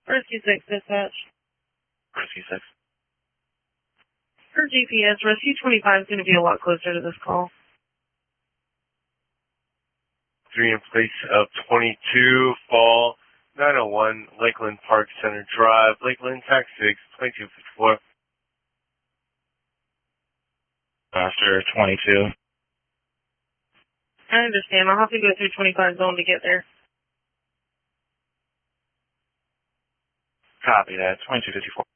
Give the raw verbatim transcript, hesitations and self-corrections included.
Rescue six, dispatch. Rescue six. Per G P S, Rescue twenty-five is going to be a lot closer to this call. Three in place of twenty-two, fall nine oh one, Lakeland Park Center Drive, Lakeland, tax six, twenty-two fifty-four. After twenty-two. I understand. I'll have to go through twenty-five zone to get there. Copy that, twenty-two fifty-four.